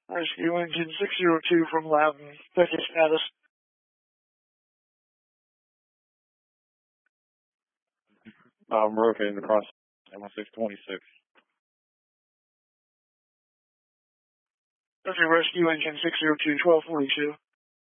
Rescue Engine 602 from Loudon. Check your status. Rotating across 1626. Rescue Engine 602, 1242.